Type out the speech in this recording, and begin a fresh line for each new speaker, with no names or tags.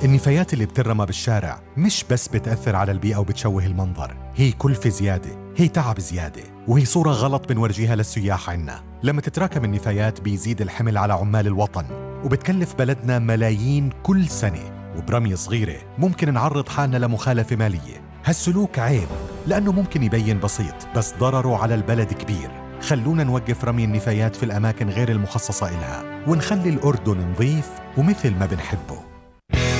النفايات اللي بترمى بالشارع مش بس بتأثر على البيئة وبتشوه المنظر، هي كلفة زيادة، هي تعب زيادة، وهي صورة غلط بنورجيها للسياح عنا. لما تتراكم النفايات بيزيد الحمل على عمال الوطن، وبتكلف بلدنا ملايين كل سنة، وبرمية صغيرة ممكن نعرض حالنا لمخالفة مالية. هالسلوك عيب لأنه ممكن يبين بسيط، بس ضرره على البلد كبير. خلونا نوقف رمي النفايات في الأماكن غير المخصصة إلها، ونخلي الأردن نظيف ومثل ما بنحبه.